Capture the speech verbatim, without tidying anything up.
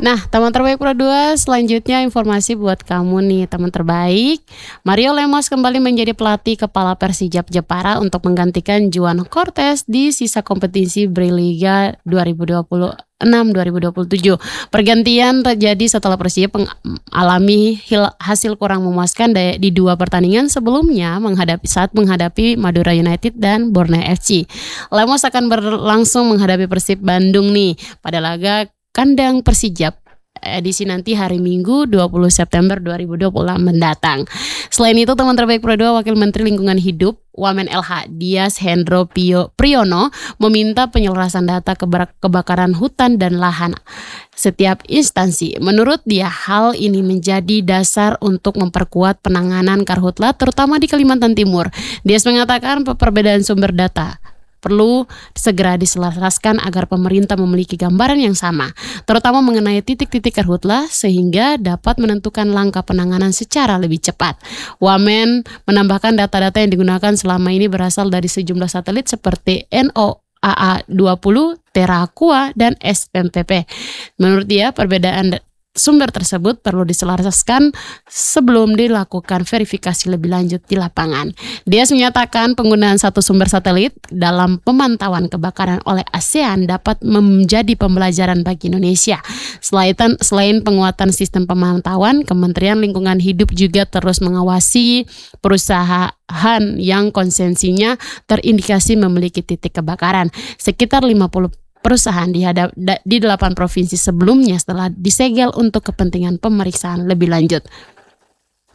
Nah, teman terbaik Pro dua, selanjutnya informasi buat kamu nih, teman terbaik. Mario Lemos kembali menjadi pelatih kepala Persijap Jepara untuk menggantikan Juan Cortés di sisa kompetisi Briliga dua ribu dua puluh enam dua ribu dua puluh tujuh. Pergantian terjadi setelah Persija mengalami hasil kurang memuaskan di dua pertandingan sebelumnya menghadapi saat menghadapi Madura United dan Borneo F C. Lemos akan berlangsung menghadapi Persib Bandung nih pada laga kandang Persijap edisi nanti hari Minggu dua puluh September dua ribu dua puluh enam mendatang. Selain itu, teman terbaik Pro dua, Wakil Menteri Lingkungan Hidup Wamen L H Dias Hendro Pio Priyono meminta penyelarasan data kebakaran hutan dan lahan setiap instansi. Menurut dia, hal ini menjadi dasar untuk memperkuat penanganan karhutla terutama di Kalimantan Timur. Dias mengatakan perbedaan sumber data perlu segera diselaraskan agar pemerintah memiliki gambaran yang sama, terutama mengenai titik-titik karhutla sehingga dapat menentukan langkah penanganan secara lebih cepat. Wamen menambahkan data-data yang digunakan selama ini berasal dari sejumlah satelit seperti N O A A dua puluh, TerraQuar, dan S M P P. Menurut dia, perbedaan sumber tersebut perlu diselaraskan sebelum dilakukan verifikasi lebih lanjut di lapangan. Dia menyatakan penggunaan satu sumber satelit dalam pemantauan kebakaran oleh ASEAN dapat menjadi pembelajaran bagi Indonesia. Selain, selain penguatan sistem pemantauan, Kementerian Lingkungan Hidup juga terus mengawasi perusahaan yang konsensinya terindikasi memiliki titik kebakaran. Sekitar lima puluh perusahaan di, hadap, di delapan provinsi sebelumnya setelah disegel untuk kepentingan pemeriksaan lebih lanjut.